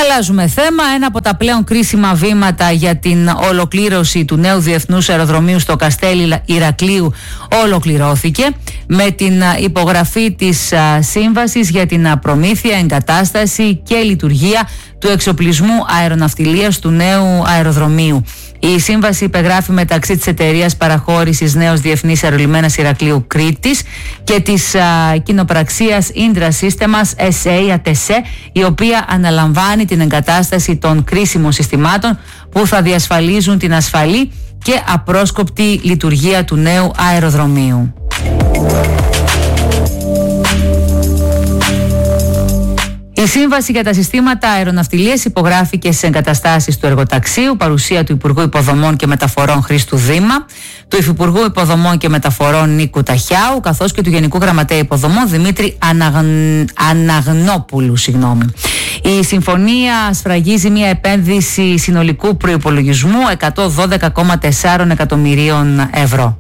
Αλλάζουμε θέμα. Ένα από τα πλέον κρίσιμα βήματα για την ολοκλήρωση του νέου διεθνούς αεροδρομίου στο Καστέλι Ηρακλείου ολοκληρώθηκε με την υπογραφή της σύμβασης για την προμήθεια, εγκατάσταση και λειτουργία του εξοπλισμού αεροναυτιλίας του νέου αεροδρομίου. Η σύμβαση υπεγράφει μεταξύ της εταιρείας παραχώρησης Νέος Διεθνής Αερολιμένας Ηρακλείου Κρήτης και της κοινοπραξίας Indra Systems SA ATC, η οποία αναλαμβάνει την εγκατάσταση των κρίσιμων συστημάτων που θα διασφαλίζουν την ασφαλή και απρόσκοπτη λειτουργία του νέου αεροδρομίου. Η σύμβαση για τα συστήματα αεροναυτιλίας υπογράφηκε στις εγκαταστάσεις του εργοταξίου, παρουσία του Υπουργού Υποδομών και Μεταφορών Χρήστου Δήμα, του Υφυπουργού Υποδομών και Μεταφορών Νίκου Ταχιάου, καθώς και του Γενικού Γραμματέα Υποδομών Δημήτρη Αναγνόπουλου. Η συμφωνία σφραγίζει μια επένδυση συνολικού προϋπολογισμού 112,4 εκατομμυρίων ευρώ.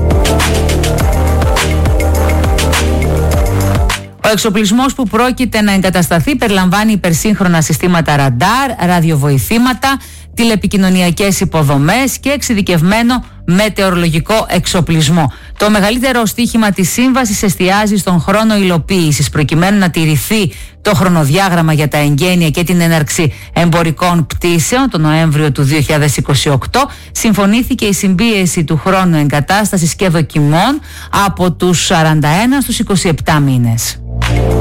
Ο εξοπλισμός που πρόκειται να εγκατασταθεί περιλαμβάνει υπερσύγχρονα συστήματα ραντάρ, ραδιοβοηθήματα, τηλεπικοινωνιακές υποδομές και εξειδικευμένο μετεωρολογικό εξοπλισμό. Το μεγαλύτερο στίχημα της σύμβασης εστιάζει στον χρόνο υλοποίησης, προκειμένου να τηρηθεί το χρονοδιάγραμμα για τα εγγένεια και την έναρξη εμπορικών πτήσεων. Το Νοέμβριο του 2028 συμφωνήθηκε η συμπίεση του χρόνου εγκατάστασης και δοκιμών από τους 41 στους 27 μήνες.